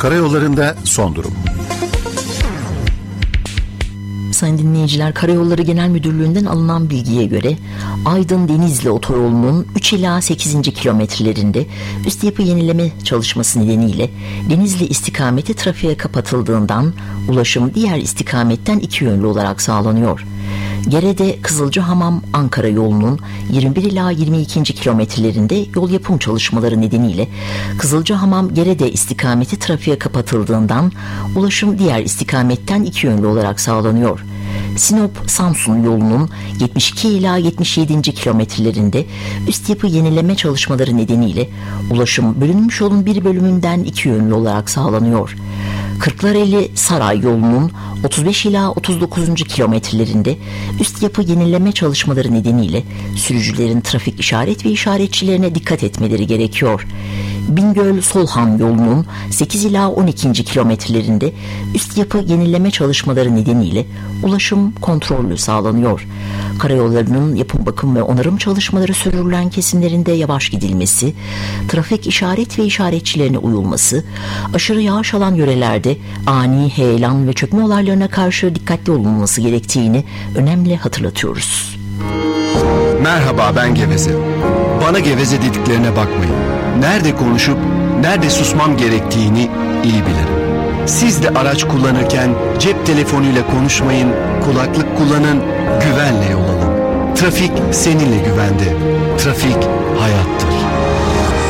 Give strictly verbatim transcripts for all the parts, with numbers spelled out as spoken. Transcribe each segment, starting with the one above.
Karayollarında son durum. Sayın dinleyiciler, Karayolları Genel Müdürlüğü'nden alınan bilgiye göre Aydın-Denizli otoyolunun üç ila sekizinci kilometrelerinde üst yapı yenileme çalışması nedeniyle Denizli istikameti trafiğe kapatıldığından ulaşım diğer istikametten iki yönlü olarak sağlanıyor. Gerede Kızılcahamam Ankara yolunun yirmi bir ila yirmi ikinci kilometrelerinde yol yapım çalışmaları nedeniyle Kızılcahamam Gerede istikameti trafiğe kapatıldığından ulaşım diğer istikametten iki yönlü olarak sağlanıyor. Sinop Samsun yolunun yetmiş iki ila yetmiş yedinci kilometrelerinde üst yapı yenileme çalışmaları nedeniyle ulaşım bölünmüş yolun bir bölümünden iki yönlü olarak sağlanıyor. Kırklareli Saray yolunun otuz beş ila otuz dokuzuncu kilometrelerinde üst yapı yenileme çalışmaları nedeniyle sürücülerin trafik işaret ve işaretçilerine dikkat etmeleri gerekiyor. Bingöl-Solhan yolunun sekiz ila on ikinci kilometrelerinde üst yapı yenileme çalışmaları nedeniyle ulaşım kontrollü sağlanıyor. Karayollarının yapım, bakım ve onarım çalışmaları sürdürülen kesimlerinde yavaş gidilmesi, trafik işaret ve işaretçilerine uyulması, aşırı yağış alan yörelerde ani heyelan ve çökme olaylarına karşı dikkatli olunması gerektiğini önemli hatırlatıyoruz. Merhaba, ben Geveze. Bana geveze dediklerine bakmayın. Nerede konuşup nerede susmam gerektiğini iyi bilirim. Siz de araç kullanırken cep telefonuyla konuşmayın, kulaklık kullanın, güvenle yol alın. Trafik seninle güvende. Trafik hayattır.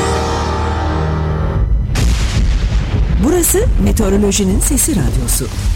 Burası Meteorolojinin Sesi Radyosu.